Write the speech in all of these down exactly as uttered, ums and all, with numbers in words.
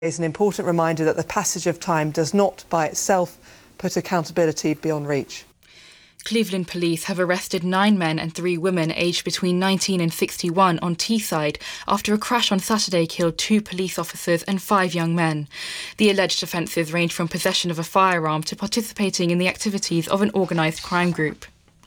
is an important reminder that the passage of time does not by itself put accountability beyond reach. Cleveland police have arrested nine men and three women aged between nineteen and sixty-one on Teesside after a crash on Saturday killed two police officers and five young men. The alleged offences range from possession of a firearm to participating in the activities of an organised crime group.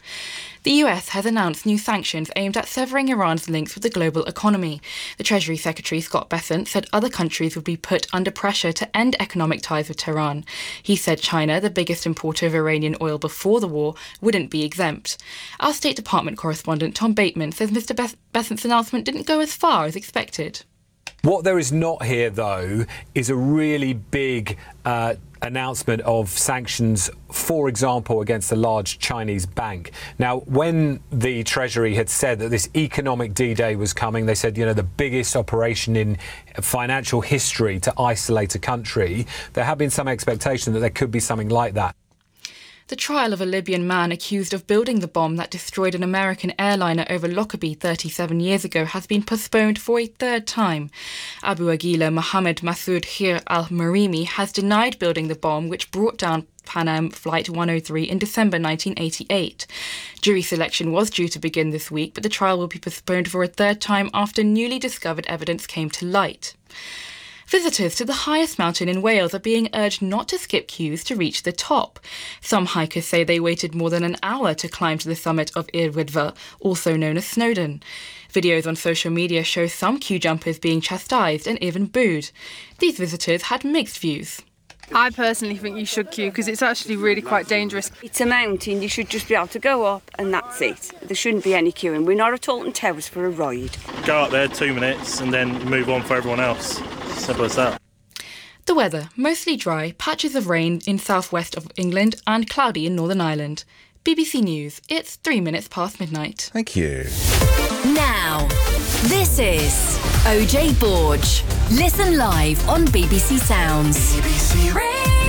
The U S has announced new sanctions aimed at severing Iran's links with the global economy. The Treasury Secretary, Scott Bessent, said other countries would be put under pressure to end economic ties with Tehran. He said China, the biggest importer of Iranian oil before the war, wouldn't be exempt. Our State Department correspondent Tom Bateman says Mister Bess- Bessent's announcement didn't go as far as expected. What there is not here, though, is a really big uh, announcement of sanctions, for example, against a large Chinese bank. Now, when the Treasury had said that this economic D-Day was coming, they said, you know, the biggest operation in financial history to isolate a country, there had been some expectation that there could be something like that. The trial of a Libyan man accused of building the bomb that destroyed an American airliner over Lockerbie thirty-seven years ago has been postponed for a third time. Abu Aguila Mohammed Masoud Khir al-Marimi has denied building the bomb which brought down Pan Am Flight one oh three in December nineteen eighty-eight. Jury selection was due to begin this week, but the trial will be postponed for a third time after newly discovered evidence came to light. Visitors to the highest mountain in Wales are being urged not to skip queues to reach the top. Some hikers say they waited more than an hour to climb to the summit of Ir Wyddfa, also known as Snowdon. Videos on social media show some queue jumpers being chastised and even booed. These visitors had mixed views. I personally think you should queue because it's actually really quite dangerous. It's a mountain, you should just be able to go up and that's it. There shouldn't be any queuing. We're not at Alton Towers for a ride. Go up there two minutes and then move on for everyone else. Simple as that. The weather, mostly dry, patches of rain in southwest of England and cloudy in Northern Ireland. B B C News, it's three minutes past midnight. Thank you. Now, this is O J Borge. Listen live on B B C Sounds. B B C Radio.